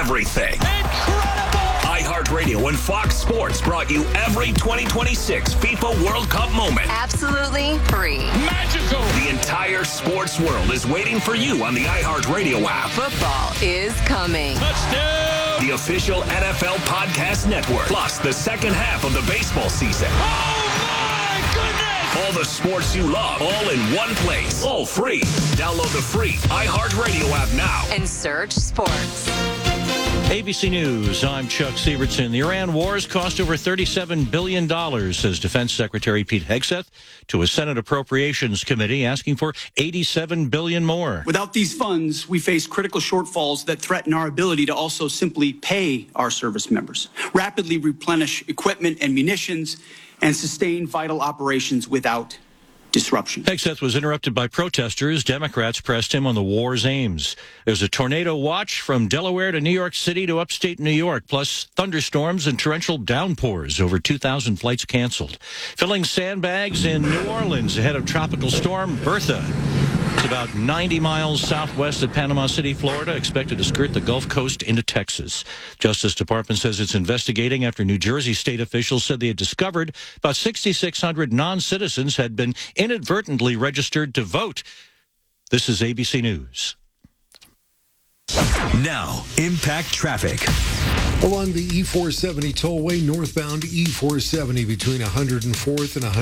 everything. Incredible! iHeartRadio and Fox Sports brought you every 2026 FIFA World Cup moment. Absolutely free. Magical! The entire sports world is waiting for you on the iHeartRadio app. Football is coming. Touchdown! The official NFL podcast network. Plus the second half of the baseball season. Oh my goodness! All the sports you love, all in one place. All free. Download the free iHeartRadio app now. And search sports. ABC News, I'm Chuck Sievertson. The Iran wars cost over $37 billion, says Defense Secretary Pete Hegseth to a Senate Appropriations Committee asking for $87 billion more. Without these funds, we face critical shortfalls that threaten our ability to also simply pay our service members, rapidly replenish equipment and munitions, and sustain vital operations without disruption. Hegseth was interrupted by protesters. Democrats pressed him on the war's aims. There's a tornado watch from Delaware to New York City to upstate New York, plus thunderstorms and torrential downpours. Over 2,000 flights canceled. Filling sandbags in New Orleans ahead of Tropical Storm Bertha. It's about 90 miles southwest of Panama City, Florida, expected to skirt the Gulf Coast into Texas. Justice Department says it's investigating after New Jersey state officials said they had discovered about 6,600 non-citizens had been inadvertently registered to vote. This is ABC News. Now, impact traffic. Along the E470 tollway, northbound E470 between 104th and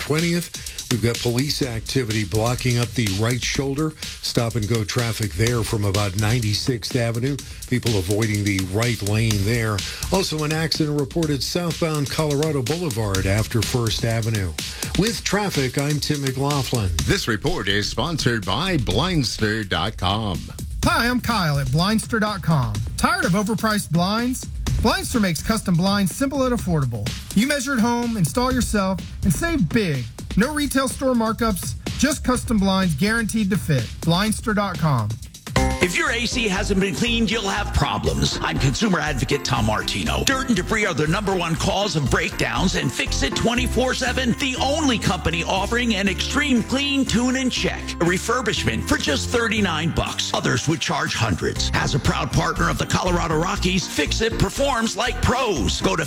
120th. We've got police activity blocking up the right shoulder. Stop-and-go traffic there from about 96th Avenue. People avoiding the right lane there. Also, an accident reported southbound Colorado Boulevard after 1st Avenue. With traffic, I'm Tim McLaughlin. This report is sponsored by Blindster.com. Hi, I'm Kyle at Blindster.com. Tired of overpriced blinds? Blindster makes custom blinds simple and affordable. You measure at home, install yourself, and save big. No retail store markups, just custom blinds guaranteed to fit. Blindster.com. If your AC hasn't been cleaned, you'll have problems. I'm consumer advocate Tom Martino. Dirt and debris are the #1 cause of breakdowns, and Fix It 24/7, the only company offering an extreme clean, tune, and check. A refurbishment for just $39. Others would charge hundreds. As a proud partner of the Colorado Rockies, Fix It performs like pros. Go to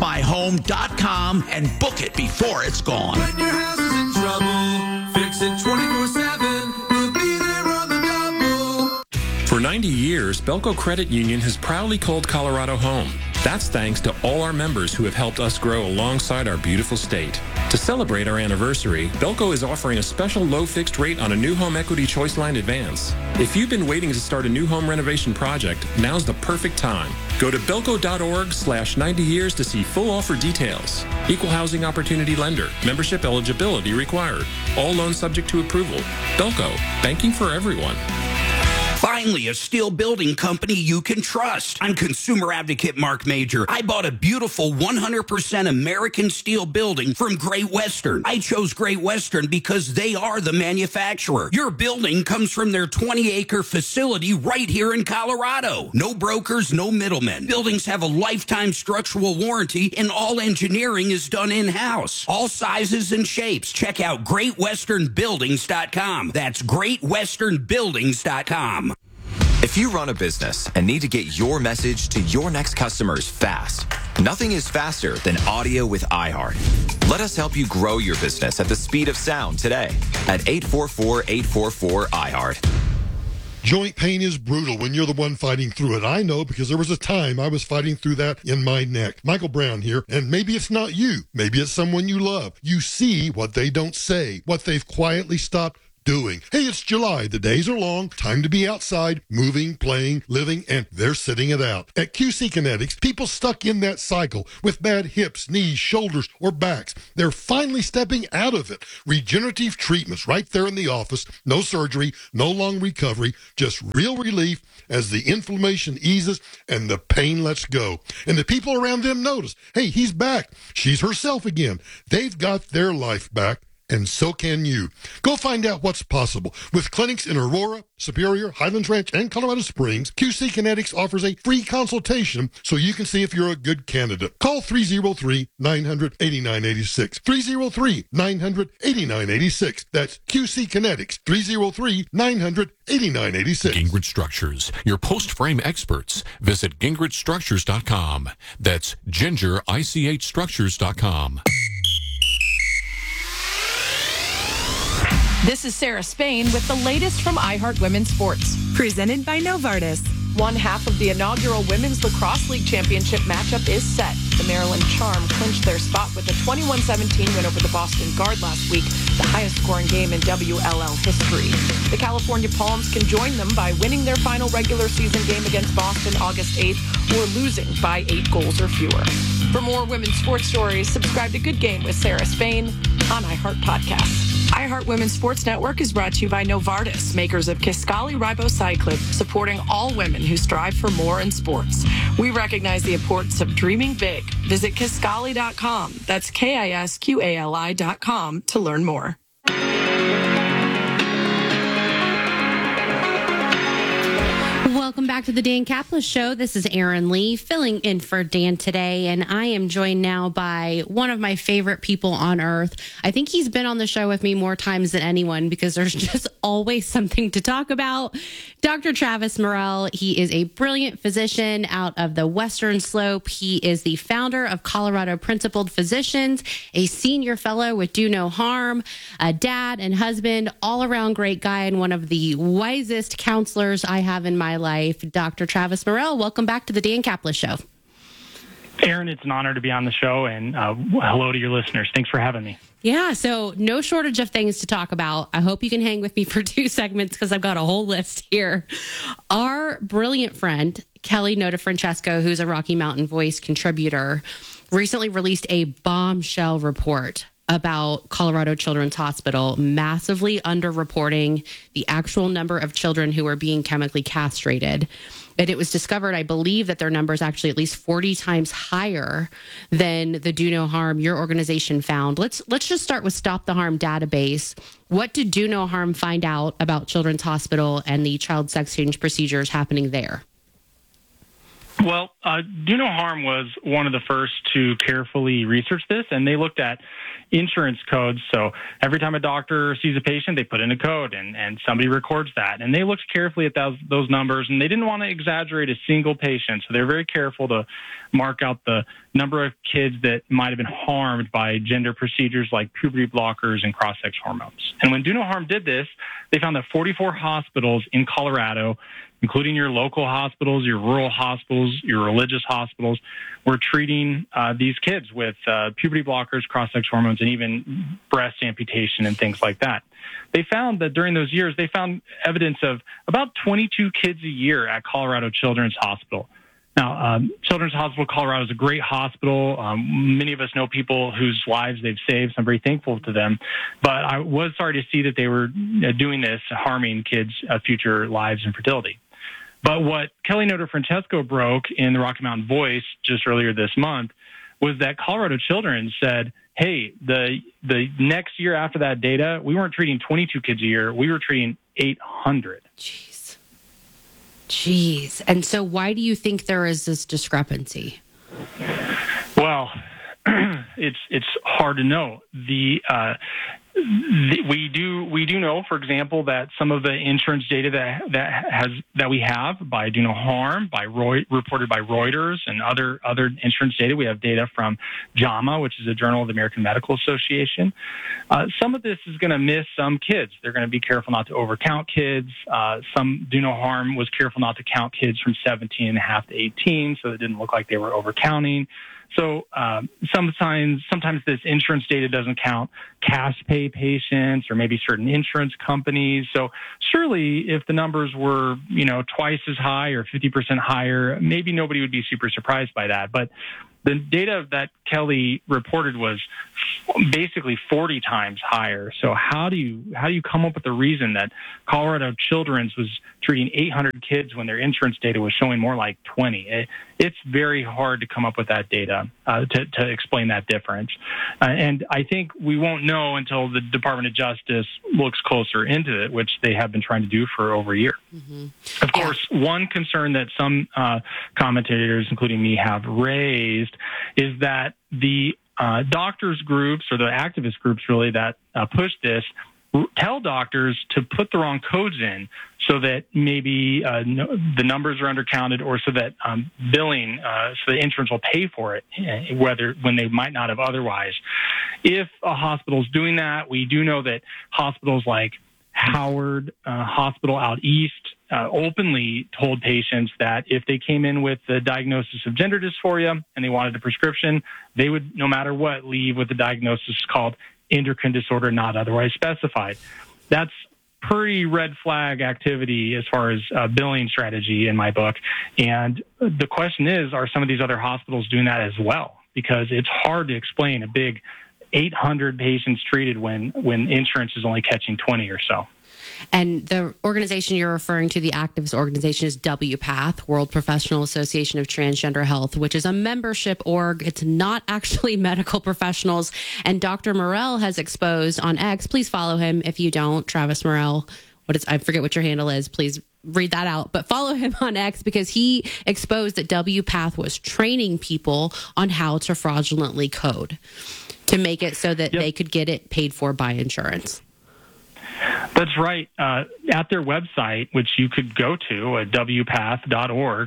fixmyhome.com and book it before it's gone. When your house is in trouble, Fix It 24/7. We'll be there on the double. For 90 years, Belco Credit Union has proudly called Colorado home. That's thanks to all our members who have helped us grow alongside our beautiful state. To celebrate our anniversary, Belco is offering a special low fixed rate on a new home equity choice line advance. If you've been waiting to start a new home renovation project, now's the perfect time. Go to belco.org/90 years to see full offer details. Equal housing opportunity lender. Membership eligibility required. All loans subject to approval. Belco, banking for everyone. Finally, a steel building company you can trust. I'm consumer advocate Mark Major. I bought a beautiful 100% American steel building from Great Western. I chose Great Western because they are the manufacturer. Your building comes from their 20-acre facility right here in Colorado. No brokers, no middlemen. Buildings have a lifetime structural warranty, and all engineering is done in-house. All sizes and shapes. Check out GreatWesternBuildings.com. That's GreatWesternBuildings.com. If you run a business and need to get your message to your next customers fast, nothing is faster than audio with iHeart. Let us help you grow your business at the speed of sound today at 844-844-iHeart. Joint pain is brutal when you're the one fighting through it. I know because there was a time I was fighting through that in my neck. Michael Brown here, and maybe it's not you. Maybe it's someone you love. You see what they don't say, what they've quietly stopped doing. Hey, it's July. The days are long. Time to be outside, moving, playing, living, and they're sitting it out. At QC Kinetics, people stuck in that cycle with bad hips, knees, shoulders, or backs. They're finally stepping out of it. Regenerative treatments right there in the office. No surgery, no long recovery, just real relief as the inflammation eases and the pain lets go. And the people around them notice, hey, he's back. She's herself again. They've got their life back. and so can you. Go find out what's possible. With clinics in Aurora, Superior, Highlands Ranch, and Colorado Springs, QC Kinetics offers a free consultation so you can see if you're a good candidate. Call 303-900-8986. 303-900-8986. That's QC Kinetics. 303-900-8986. Gingrich Structures, your post-frame experts. Visit gingrichstructures.com. That's gingerichstructures.com. This is Sarah Spain with the latest from iHeart Women's Sports. Presented by Novartis. One half of the inaugural Women's Lacrosse League Championship matchup is set. The Maryland Charm clinched their spot with a 21-17 win over the Boston Guard last week, the highest-scoring game in WLL history. The California Palms can join them by winning their final regular season game against Boston August 8th or losing by 8 goals or fewer. For more women's sports stories, subscribe to Good Game with Sarah Spain on iHeart Podcasts. iHeart Women's Sports Network is brought to you by Novartis, makers of Kisqali Ribociclib, supporting all women who strive for more in sports. We recognize the importance of dreaming big. Visit Kisqali.com. That's KISQALI.com to learn more. Welcome back to the Dan Caplis Show. This is Erin Lee filling in for Dan today, and I am joined now by one of my favorite people on earth. I think he's been on the show with me more times than anyone because there's just always something to talk about. Dr. Travis Murrell, he is a brilliant physician out of the Western Slope. He is the founder of Colorado Principled Physicians, a senior fellow with Do No Harm, a dad and husband, all-around great guy, and one of the wisest counselors I have in my life. Dr. Travis Murrell, welcome back to the Dan Caplis Show. Aaron, it's an honor to be on the show, and hello to your listeners. Thanks for having me. Yeah, so no shortage of things to talk about. I hope you can hang with me for 2 segments because I've got a whole list here. Our brilliant friend, Kelly Notafrancesco, who's a Rocky Mountain Voice contributor, recently released a bombshell report about Colorado Children's Hospital massively underreporting the actual number of children who are being chemically castrated. And it was discovered, I believe, that their number is actually at least 40 times higher than the Do No Harm your organization found. Let's just start with Stop the Harm database. What did Do No Harm find out about Children's Hospital and the child sex change procedures happening there? Well, Do No Harm was one of the first to carefully research this, and they looked at insurance codes. So every time a doctor sees a patient, they put in a code, and somebody records that. And they looked carefully at those numbers, and they didn't want to exaggerate a single patient. So they're very careful to mark out the number of kids that might have been harmed by gender procedures like puberty blockers and cross-sex hormones. And when Do No Harm did this, they found that 44 hospitals in Colorado, including your local hospitals, your rural hospitals, your religious hospitals, were treating these kids with puberty blockers, cross-sex hormones, and even breast amputation and things like that. They found that during those years, they found evidence of about 22 kids a year at Colorado Children's Hospital. Now, Children's Hospital Colorado is a great hospital. Many of us know people whose lives they've saved, so I'm very thankful to them. But I was sorry to see that they were doing this, harming kids' future lives and fertility. But what Kelly Notafrancesco broke in the Rocky Mountain Voice just earlier this month was that Colorado Children's said, hey, the next year after that data, we weren't treating 22 kids a year. We were treating 800. Jeez. And so why do you think there is this discrepancy? Well, it's hard to know. We do know, for example, that some of the insurance data that we have by Do No Harm, reported by Reuters and other insurance data. We have data from JAMA, which is a Journal of the American Medical Association. Some of this is going to miss some kids. They're going to be careful not to overcount kids. Some Do No Harm was careful not to count kids from 17 and a half to 18, so it didn't look like they were overcounting. So sometimes this insurance data doesn't count cash pay patients or maybe certain insurance companies. So surely if the numbers were, twice as high or 50% higher, maybe nobody would be super surprised by that. But The data that Kelly reported was basically 40 times higher. So how do you come up with the reason that Colorado Children's was treating 800 kids when their insurance data was showing more like 20? It's very hard to come up with that data to explain that difference. And I think we won't know until the Department of Justice looks closer into it, which they have been trying to do for over a year. Mm-hmm. Of course, one concern that some commentators, including me, have raised is that the doctors groups or the activist groups really that push this tell doctors to put the wrong codes in so that maybe the numbers are undercounted, or so that billing, so the insurance will pay for it, when they might not have otherwise. If a hospital's doing that, we do know that hospitals like Howard Hospital out east openly told patients that if they came in with the diagnosis of gender dysphoria and they wanted a prescription, they would, no matter what, leave with a diagnosis called endocrine disorder not otherwise specified. That's pretty red flag activity as far as billing strategy in my book. And the question is, are some of these other hospitals doing that as well? Because it's hard to explain a big 800 patients treated when insurance is only catching 20 or so. And the organization you're referring to, the activist organization, is WPATH, World Professional Association of Transgender Health, which is a membership org. It's not actually medical professionals. And Dr. Morell has exposed on X, please follow him if you don't, Travis Morell. I forget what your handle is. Please read that out. But follow him on X, because he exposed that WPATH was training people on how to fraudulently code to make it so that they could get it paid for by insurance. That's right. At their website, which you could go to at wpath.org,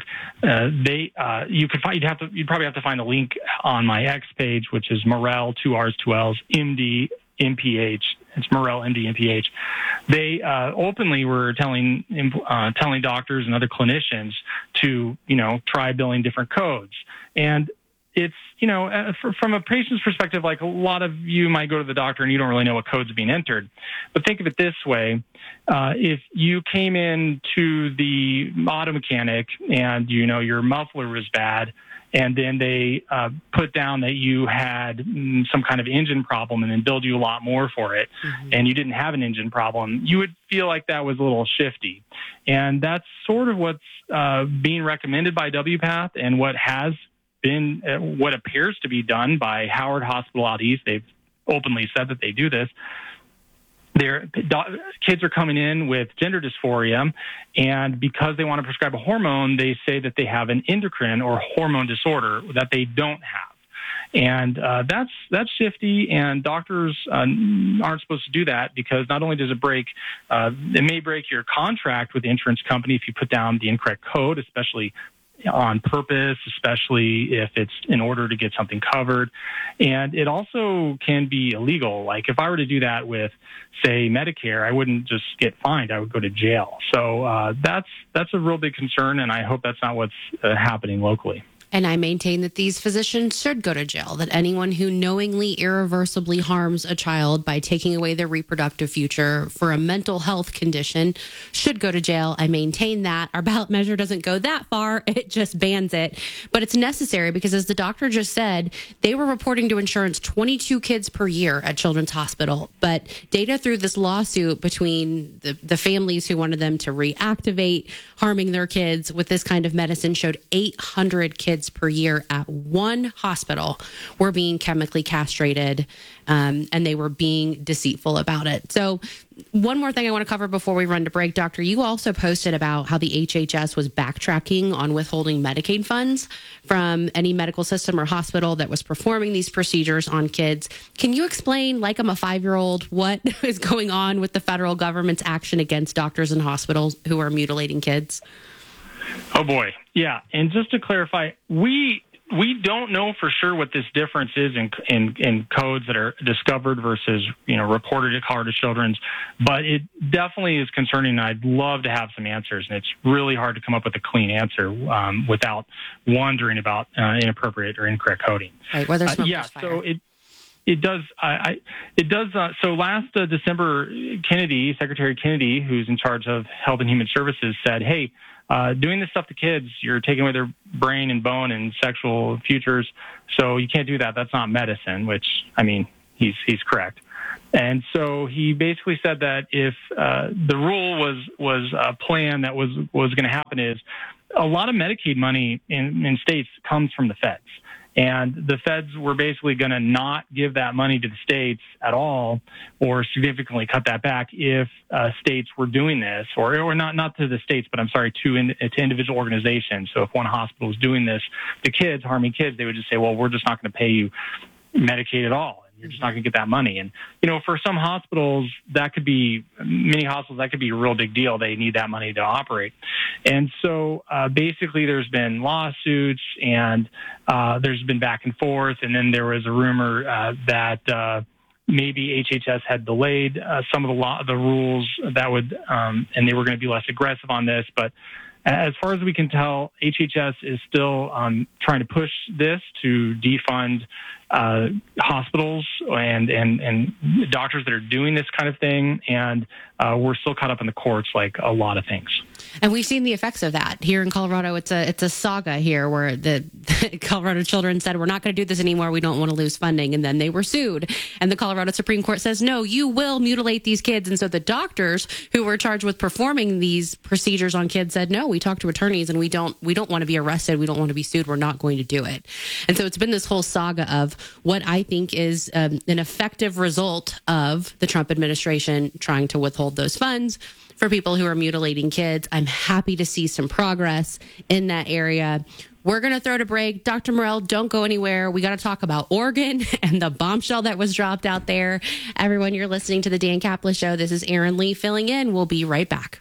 you'd probably have to find a link on my X page, which is Morell, 2 R's, 2 L's, MD, MPH. It's Morell, MD, MPH. They openly were telling doctors and other clinicians to, try billing different codes. And it's, from a patient's perspective, like a lot of you might go to the doctor and you don't really know what code's being entered. But think of it this way. If you came in to the auto mechanic and, your muffler was bad, and then they put down that you had some kind of engine problem and then billed you a lot more for it, and you didn't have an engine problem, you would feel like that was a little shifty. And that's sort of what's being recommended by WPATH and what has been what appears to be done by Howard Hospital out east. They've openly said that they do this. Their kids are coming in with gender dysphoria, and because they want to prescribe a hormone, they say that they have an endocrine or hormone disorder that they don't have. And that's shifty, and doctors aren't supposed to do that, because not only does it may break your contract with the insurance company if you put down the incorrect code, especially on purpose, especially if it's in order to get something covered. And it also can be illegal. Like if I were to do that with, say, Medicare, I wouldn't just get fined. I would go to jail. So that's a real big concern, and I hope that's not what's happening locally. And I maintain that these physicians should go to jail, that anyone who knowingly, irreversibly harms a child by taking away their reproductive future for a mental health condition should go to jail. I maintain that. Our ballot measure doesn't go that far. It just bans it. But it's necessary because, as the doctor just said, they were reporting to insurance 22 kids per year at Children's Hospital. But data through this lawsuit between the families who wanted them to reactivate harming their kids with this kind of medicine showed 800 kids per year at one hospital were being chemically castrated, and they were being deceitful about it. So one more thing I want to cover before we run to break, Doctor, you also posted about how the HHS was backtracking on withholding Medicaid funds from any medical system or hospital that was performing these procedures on kids. Can you explain, like I'm a 5-year-old, what is going on with the federal government's action against doctors and hospitals who are mutilating kids? Oh, boy. Yeah. And just to clarify, we don't know for sure what this difference is in codes that are discovered versus, reported at Colorado Children's, but it definitely is concerning. I'd love to have some answers, and it's really hard to come up with a clean answer without wondering about inappropriate or incorrect coding. Right, whether so it does. It does. So last December, Secretary Kennedy, who's in charge of Health and Human Services, said, "Hey, doing this stuff to kids, you're taking away their brain and bone and sexual futures. So you can't do that. That's not medicine." Which, I mean, he's correct. And so he basically said that if the rule was a plan that was going to happen, is a lot of Medicaid money in states comes from the feds. And the feds were basically going to not give that money to the states at all, or significantly cut that back if states were doing this, or not to the states, but I'm sorry, to individual organizations. So if one hospital is doing this to kids, harming kids, they would just say, well, we're just not going to pay you Medicaid at all. You're just not going to get that money. And, for some hospitals, many hospitals, that could be a real big deal. They need that money to operate. And so basically there's been lawsuits and there's been back and forth. And then there was a rumor that maybe HHS had delayed some of the rules that would, and they were going to be less aggressive on this. But as far as we can tell, HHS is still trying to push this to defund hospitals and doctors that are doing this kind of thing, and we're still caught up in the courts like a lot of things. And we've seen the effects of that here in Colorado. It's a saga here where the Colorado children said, we're not going to do this anymore. We don't want to lose funding. And then they were sued. And the Colorado Supreme Court says, no, you will mutilate these kids. And so the doctors who were charged with performing these procedures on kids said, no, we talked to attorneys and we don't want to be arrested. We don't want to be sued. We're not going to do it. And so it's been this whole saga of what I think is an effective result of the Trump administration trying to withhold those funds for people who are mutilating kids. I'm happy to see some progress in that area. We're going to throw to break. Dr. Morell, don't go anywhere. We got to talk about Oregon and the bombshell that was dropped out there. Everyone, you're listening to the Dan Kaplan Show. This is Aaron Lee filling in. We'll be right back.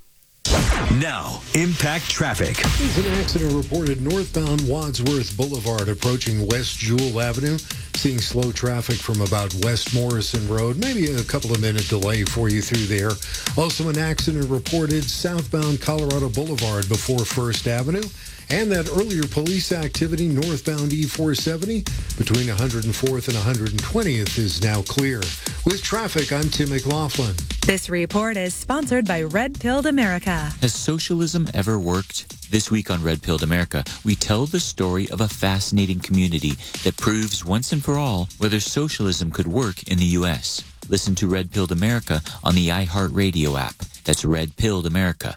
Now, impact traffic. There's an accident reported northbound Wadsworth Boulevard approaching West Jewell Avenue. Seeing slow traffic from about West Morrison Road. Maybe a couple of minute delay for you through there. Also an accident reported southbound Colorado Boulevard before First Avenue. And that earlier police activity northbound E470 between 104th and 120th is now clear. With traffic, I'm Tim McLaughlin. This report is sponsored by Red Pilled America. Has socialism ever worked? This week on Red Pilled America, we tell the story of a fascinating community that proves once and for all whether socialism could work in the U.S. Listen to Red Pilled America on the iHeartRadio app. That's Red Pilled America.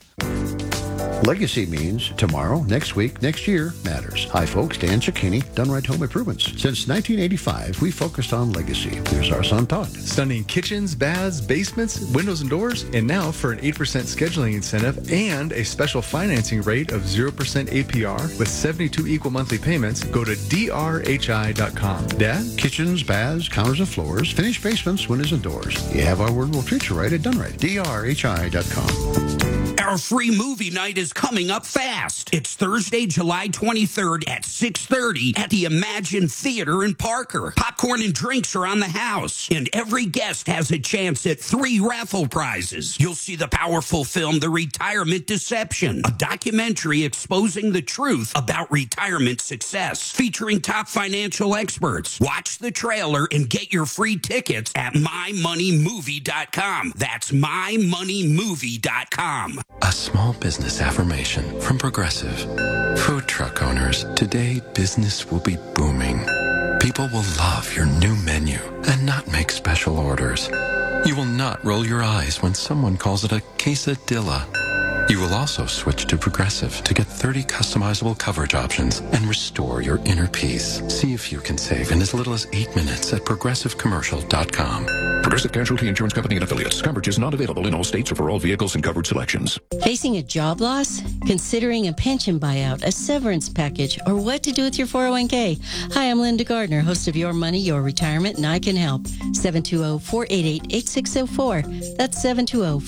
Legacy means tomorrow, next week, next year matters. Hi, folks. Dan Cicchini, Done Right Home Improvements. Since 1985, we focused on legacy. Here's our son, Todd. Stunning kitchens, baths, basements, windows, and doors. And now for an 8% scheduling incentive and a special financing rate of 0% APR with 72 equal monthly payments, go to drhi.com. Dad? Kitchens, baths, counters, and floors. Finished basements, windows, and doors. You have our word, we'll treat you right at Done Right. drhi.com. Our free movie night is coming up fast. It's Thursday, July 23rd at 6:30 at the Imagine Theater in Parker. Popcorn and drinks are on the house, and every guest has a chance at 3 raffle prizes. You'll see the powerful film, The Retirement Deception, a documentary exposing the truth about retirement success, featuring top financial experts. Watch the trailer and get your free tickets at mymoneymovie.com. That's mymoneymovie.com. A small business affirmation from Progressive. Food truck owners, today business will be booming. People will love your new menu and not make special orders. You will not roll your eyes when someone calls it a quesadilla. You will also switch to Progressive to get 30 customizable coverage options and restore your inner peace. See if you can save in as little as 8 minutes at progressivecommercial.com. Progressive Casualty Insurance Company and Affiliates. Coverage is not available in all states or for all vehicles and covered selections. Facing a job loss? Considering a pension buyout, a severance package, or what to do with your 401k? Hi, I'm Linda Gardner, host of Your Money, Your Retirement, and I can help. 720-488-8604. That's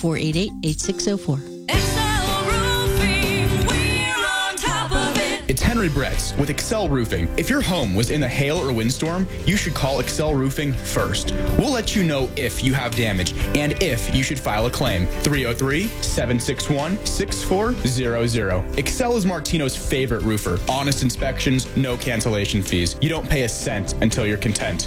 720-488-8604. It's Henry Bretz with Excel Roofing. If your home was in a hail or windstorm, you should call Excel Roofing first. We'll let you know if you have damage and if you should file a claim. 303-761-6400. Excel is Martino's favorite roofer. Honest inspections, no cancellation fees. You don't pay a cent until you're content.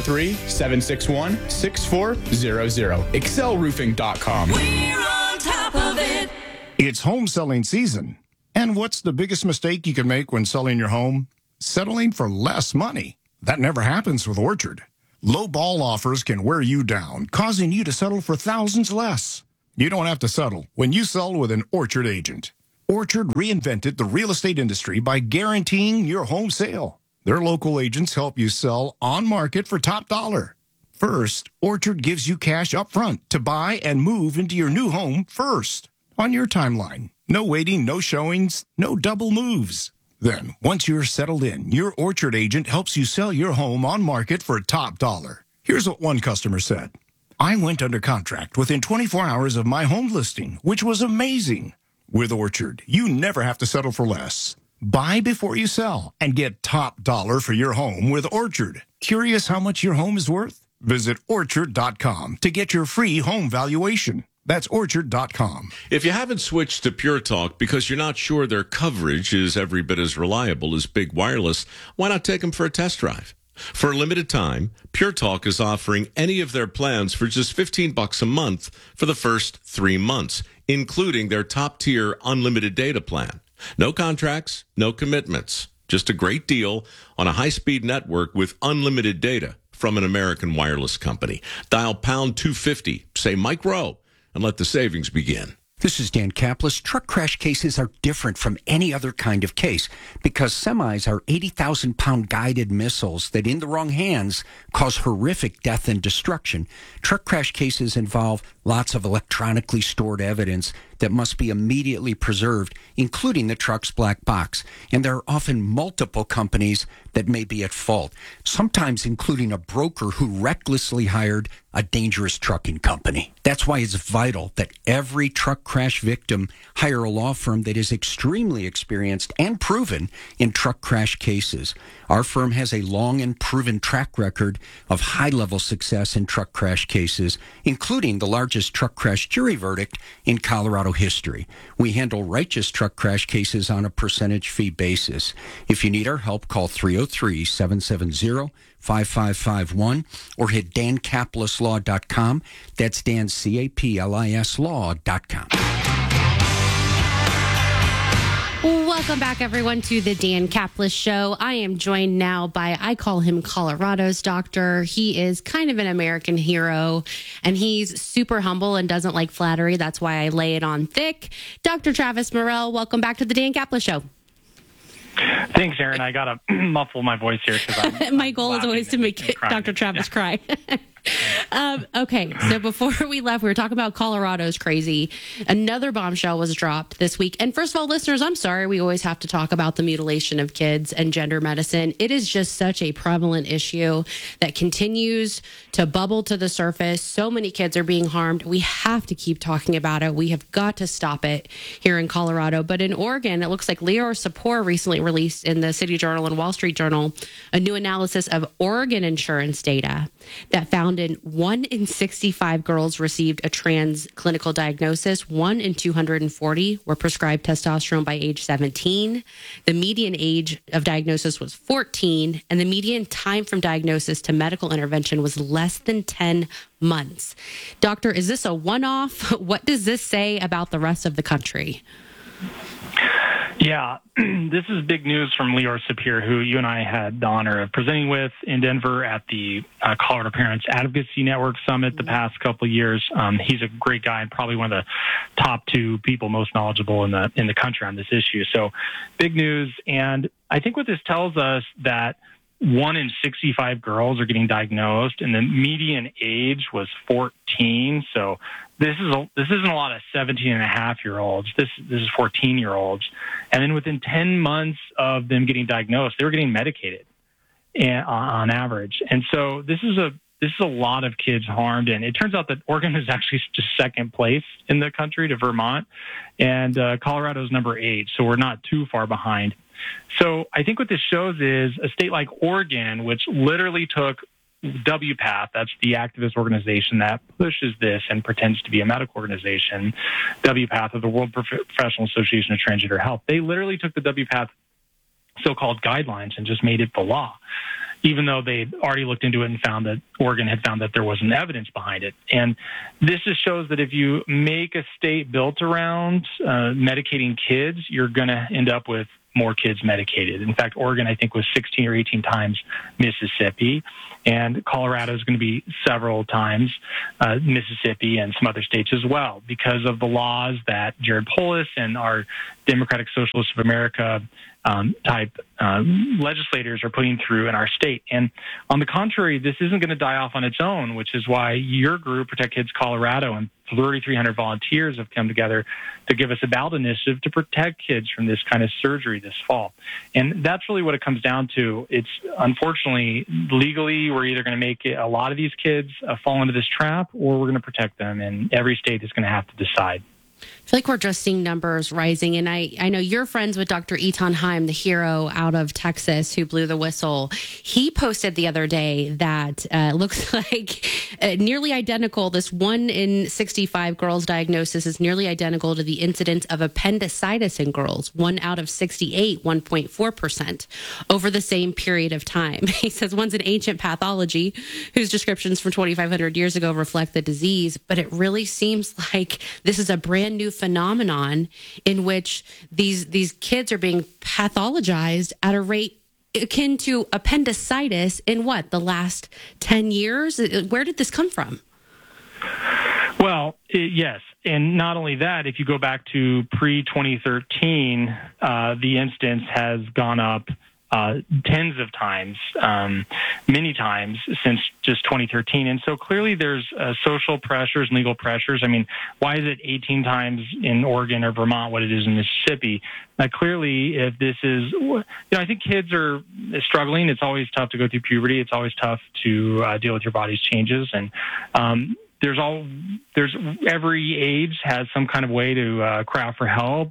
303-761-6400. ExcelRoofing.com. We're on top of it. It's home selling season. And what's the biggest mistake you can make when selling your home? Settling for less money. That never happens with Orchard. Low ball offers can wear you down, causing you to settle for thousands less. You don't have to settle when you sell with an Orchard agent. Orchard reinvented the real estate industry by guaranteeing your home sale. Their local agents help you sell on market for top dollar. First, Orchard gives you cash up front to buy and move into your new home first on your timeline. No waiting, no showings, no double moves. Then, once you're settled in, your Orchard agent helps you sell your home on market for top dollar. Here's what one customer said. I went under contract within 24 hours of my home listing, which was amazing. With Orchard, you never have to settle for less. Buy before you sell and get top dollar for your home with Orchard. Curious how much your home is worth? Visit Orchard.com to get your free home valuation. That's Orchard.com. If you haven't switched to Pure Talk because you're not sure their coverage is every bit as reliable as Big Wireless, why not take them for a test drive? For a limited time, Pure Talk is offering any of their plans for just $15 a month for the first 3 months, including their top-tier unlimited data plan. No contracts, no commitments. Just a great deal on a high-speed network with unlimited data from an American wireless company. Dial pound 250, say Mike Rowe, and let the savings begin. This is Dan Kaplis. Truck crash cases are different from any other kind of case because semis are 80,000-pound guided missiles that, in the wrong hands, cause horrific death and destruction. Truck crash cases involve lots of electronically stored evidence that must be immediately preserved, including the truck's black box. And there are often multiple companies that may be at fault, sometimes including a broker who recklessly hired a dangerous trucking company. That's why it's vital that every truck crash victim hire a law firm that is extremely experienced and proven in truck crash cases. Our firm has a long and proven track record of high-level success in truck crash cases, including the largest truck crash jury verdict in Colorado history. We handle righteous truck crash cases on a percentage fee basis. If you need our help, call 303-770-5551 or hit dancaplislaw.com. That's Dan, C-A-P-L-I-S law.com. Welcome back, everyone, to the Dan Kaplis Show. I am joined now by, I call him Colorado's doctor. He is kind of an American hero, and he's super humble and doesn't like flattery. That's why I lay it on thick. Dr. Travis Morrell, welcome back to the Dan Kaplis Show. Thanks, Aaron. I got to muffle my voice here because my goal is always to make Dr. Travis cry. Okay, so before we left, we were talking about Colorado's crazy. Another bombshell was dropped this week. And first of all, listeners, I'm sorry we always have to talk about the mutilation of kids and gender medicine. It is just such a prevalent issue that continues to bubble to the surface. So many kids are being harmed. We have to keep talking about it. We have got to stop it here in Colorado. But in Oregon, it looks like Lior Sapor recently released in the City Journal and Wall Street Journal a new analysis of Oregon insurance data that found in 1 in 65 girls received a trans clinical diagnosis. 1 in 240 were prescribed testosterone by age 17. The median age of diagnosis was 14, and the median time from diagnosis to medical intervention was less than 10 months. Doctor, is this a one-off? What does this say about the rest of the country? Yeah, this is big news from Lior Sapir, who you and I had the honor of presenting with in Denver at the Colorado Parents Advocacy Network Summit the past couple of years. He's a great guy and probably one of the top 2 people most knowledgeable in the country on this issue. So big news. And I think what this tells us that 1 in 65 girls are getting diagnosed, and the median age was 14. So this isn't a lot of 17-and-a-half-year-olds. This is 14-year-olds. And then within 10 months of them getting diagnosed, they were getting medicated on average. And so this is this is a lot of kids harmed. And it turns out that Oregon is actually just second place in the country to Vermont, and Colorado's number 8. So we're not too far behind. So I think what this shows is a state like Oregon, which literally took WPATH, that's the activist organization that pushes this and pretends to be a medical organization, WPATH, of the World Professional Association of Transgender Health. They literally took the WPATH so-called guidelines and just made it the law, even though they'd already looked into it and found that Oregon had found that there wasn't evidence behind it. And this just shows that if you make a state built around medicating kids, you're going to end up with more kids medicated. In fact, Oregon, I think, was 16 or 18 times Mississippi, and Colorado is going to be several times Mississippi and some other states as well, because of the laws that Jared Polis and our Democratic Socialists of America type legislators are putting through in our state. And on the contrary, this isn't going to die off on its own, which is why your group, Protect Kids Colorado, and 3,300 volunteers have come together to give us a ballot initiative to protect kids from this kind of surgery this fall. And that's really what it comes down to. It's unfortunately, legally, we're either going to make a lot of these kids fall into this trap, or we're going to protect them. And every state is going to have to decide. I feel like we're just seeing numbers rising. And I know you're friends with Dr. Eitan Haim, the hero out of Texas who blew the whistle. He posted the other day that looks like nearly identical. This 1 in 65 girls diagnosis is nearly identical to the incidence of appendicitis in girls, 1 out of 68, 1.4% over the same period of time. He says one's an ancient pathology whose descriptions from 2,500 years ago reflect the disease, but it really seems like this is a brand new phenomenon in which these kids are being pathologized at a rate akin to appendicitis in the last 10 years? Where did this come from? Well, yes. And not only that, if you go back to pre-2013, the instance has gone up tens of times, many times since just 2013. And so clearly there's social pressures and legal pressures. I mean, why is it 18 times in Oregon or Vermont what it is in Mississippi? Clearly, if this is, I think kids are struggling. It's always tough to go through puberty. It's always tough to deal with your body's changes. And there's every age has some kind of way to cry out for help,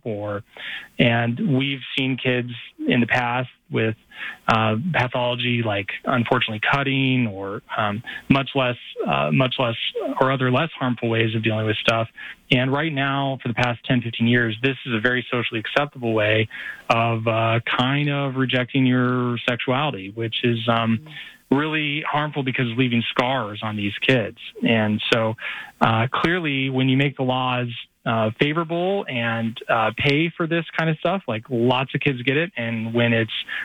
and we've seen kids in the past with pathology like unfortunately cutting or much less or other less harmful ways of dealing with stuff. And right now, for the past 10, 15 years, this is a very socially acceptable way of kind of rejecting your sexuality, which is really harmful because it's leaving scars on these kids. And so clearly when you make the laws favorable and pay for this kind of stuff, like lots of kids get it, and when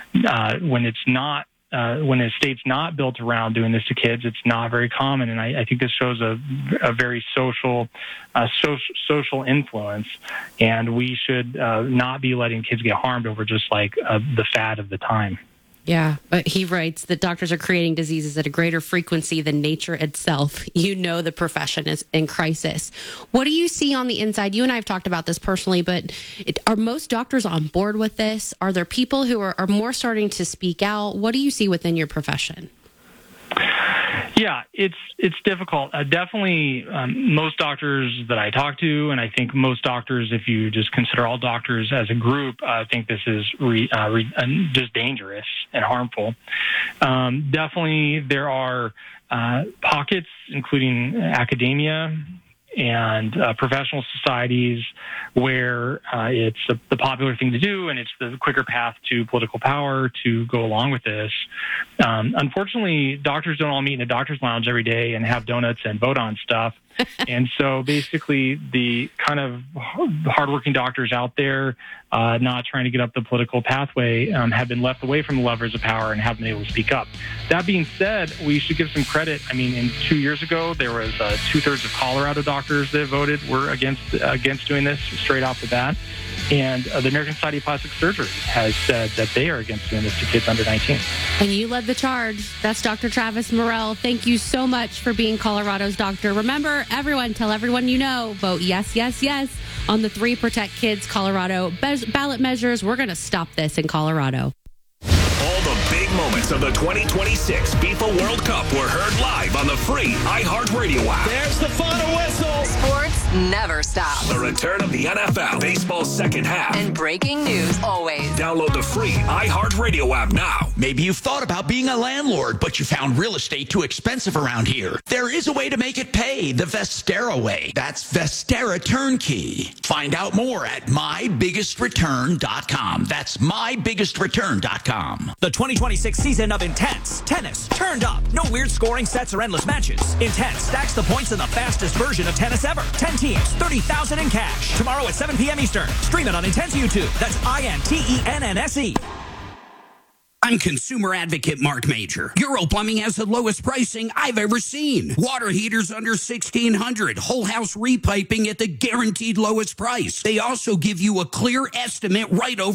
a state's not built around doing this to kids, it's not very common. And I think this shows a very social influence, and we should not be letting kids get harmed over just like the fad of the time. Yeah, but he writes that doctors are creating diseases at a greater frequency than nature itself. You know the profession is in crisis. What do you see on the inside? You and I have talked about this personally, but are most doctors on board with this? Are there people who are more starting to speak out? What do you see within your profession? Yeah, it's difficult. Definitely, most doctors that I talk to, and I think most doctors, if you just consider all doctors as a group, think this is just dangerous and harmful. Definitely, there are pockets, including academia and professional societies, where it's the popular thing to do, and it's the quicker path to political power to go along with this. Unfortunately, doctors don't all meet in a doctor's lounge every day and have donuts and vote on stuff. And so basically the kind of hardworking doctors out there not trying to get up the political pathway have been left away from the levers of power and haven't been able to speak up. That being said, we should give some credit. I mean, 2 years ago, there was 2/3 of Colorado doctors that voted were against doing this straight off the bat. And the American Society of Plastic Surgery has said that they are against doing this to kids under 19. And you led the charge. That's Dr. Travis Morell. Thank you so much for being Colorado's doctor. Remember, everyone, tell everyone you know, vote yes, yes, yes on the 3 Protect Kids Colorado ballot measures. We're going to stop this in Colorado. All the big big moments of the 2026 FIFA World Cup were heard live on the free iHeartRadio app. There's the final whistle. Sports never stops. The return of the NFL, baseball's second half. And breaking news always. Download the free iHeartRadio app now. Maybe you've thought about being a landlord, but you found real estate too expensive around here. There is a way to make it pay, the Vestera way. That's Vestera Turnkey. Find out more at mybiggestrureturn.com. That's mybiggestrureturn.com. The 2026 season of Intense Tennis turned up. No weird scoring sets or endless matches. Intense stacks the points in the fastest version of tennis ever. 10 teams, $30,000 in cash. Tomorrow at 7 p.m. Eastern. Stream it on Intense YouTube. That's INTENNSE. I'm consumer advocate Mark Major. Euro Plumbing has the lowest pricing I've ever seen. Water heaters under $1,600. Whole house repiping at the guaranteed lowest price. They also give you a clear estimate right over